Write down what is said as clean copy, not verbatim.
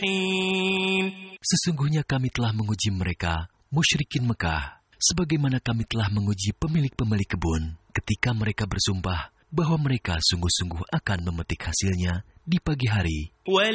Sesungguhnya kami telah menguji mereka, musyrikin Mekah, sebagaimana kami telah menguji pemilik-pemilik kebun, ketika mereka bersumpah bahwa mereka sungguh-sungguh akan memetik hasilnya di pagi hari.